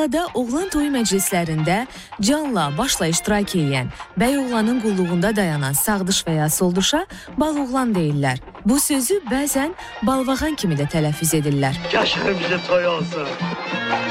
Balvada oğlan toyu məclislərində canla, başla iştirak edən, bəy oğlanın qulluğunda dayanan sağdış və ya solduşa bal oğlan deyirlər. Bu sözü bəzən balvağan kimi də tələffüz edirlər. Yaşar bizə toy olsun.